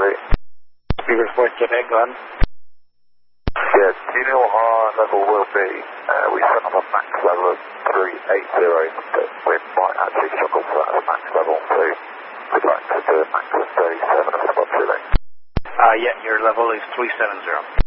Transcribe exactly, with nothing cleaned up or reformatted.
Charlie. Speaker Fort Quebec, go on. Yeah, do you know what our level will be? Uh, we set up a max level of three eighty, but we might actually struggle for that as a max level, so we'd like to do a max of thirty-seven if that's too late. Uh, yeah, your level is three seven zero.